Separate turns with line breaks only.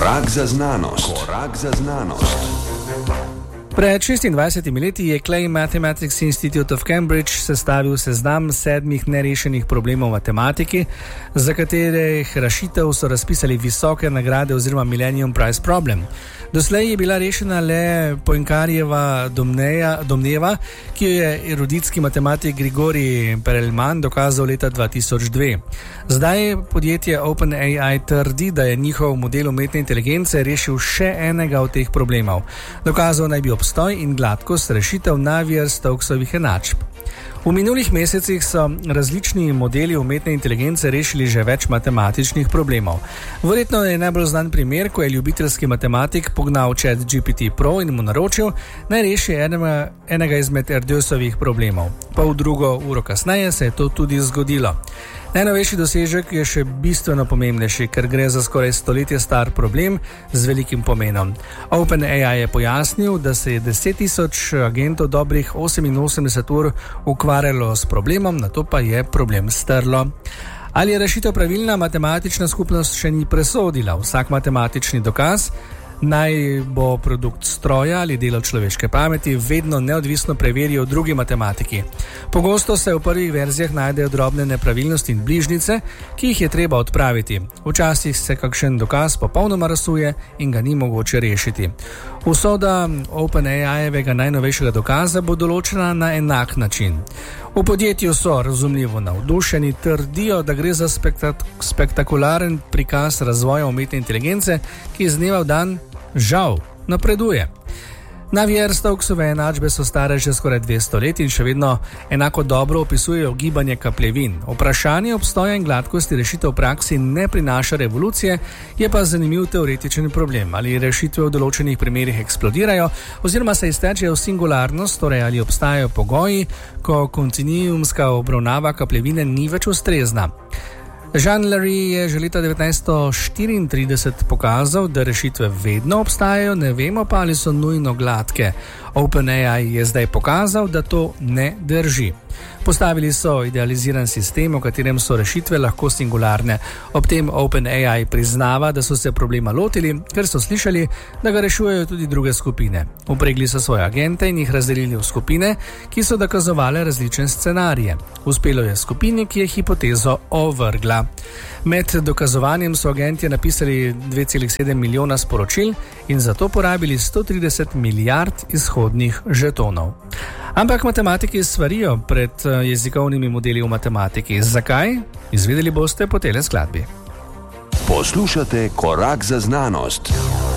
Korak za znanost. Korak za znanost.
Pred 26 leti je Clay Mathematics Institute of Cambridge sestavil seznam 7 nerešenih problemov v matematiki, za katerih rešitev so razpisali visoke nagrade oziroma Millennium Prize Problem. Doslej je bila rešena le Poincarjeva domneva, ki jo je eruditski matematik Grigorij Perelman dokazal leta 2002. Zdaj podjetje OpenAI trdi, da je njihov model umetne inteligence rešil še enega od teh problemov. Dokazal naj bi obstoj in gladkost rešitev Navier-Stokesovih enačb. V minulih mesecih so različni modeli umetne inteligence rešili že več matematičnih problemov. Verjetno je najbolj znan primer, ko je ljubiteljski matematik pognal ChatGPT Pro in mu naročil, naj reši enega izmed Erdősovih problemov. Pol drugo uro kasneje se je to tudi zgodilo. Najnovejši dosežek je še bistveno pomembnejši, ker gre za skoraj stoletje star problem z velikim pomenom. OpenAI je pojasnil, da se je 10.000 agentov dobrih 88 ur ukvarjalo s problemom, nato pa je problem strlo. Ali je rešitev pravilna, matematična skupnost še ni presodila. Vsak matematični dokaz, naj bo produkt stroja ali delo človeške pameti, vedno neodvisno preverijo drugi matematiki. Pogosto se v prvih verzijah najdejo drobne nepravilnosti in bližnjice, ki jih je treba odpraviti. Včasih se kakšen dokaz popolnoma razsuje in ga ni mogoče rešiti. Usoda OpenAI-evega najnovejšega dokaza bo določena na enak način. V podjetju so razumljivo navdušeni, trdijo, da gre za spektakularen prikaz razvoja umetne inteligence, ki iz dneva v dan žal napreduje. Navier-Stokesove enačbe so stare že skoraj 200 let in še vedno enako dobro opisujejo gibanje kaplevin. Vprašanje obstoja in gladkosti rešitev v praksi ne prinaša revolucije, je pa zanimiv teoretičen problem. Ali rešitve v določenih primerih eksplodirajo oziroma se iztečejo v singularnost, torej ali obstajajo pogoji, ko kontinuumska obravnava kaplevine ni več ustrezna. Jean Larrey je že leta 1934 pokazal, da rešitve vedno obstajajo, ne vemo pa, ali so nujno gladke. OpenAI je zdaj pokazal, da to ne drži. Postavili so idealiziran sistem, v katerem so rešitve lahko singularne. Ob tem OpenAI priznava, da so se problema lotili, ker so slišali, da ga rešujejo tudi druge skupine. Upregli so svoje agente in jih razdelili v skupine, ki so dokazovale različne scenarije. Uspelo je skupini, ki je hipotezo ovrgla. Med dokazovanjem so agenti napisali 2,7 milijona sporočil in zato porabili 130 milijard izhodnih žetonov. Ampak matematiki svarijo pred jezikovnimi modeli v matematiki. Zakaj? Izvedeli boste po tele skladbi.
Poslušate Korak za znanost.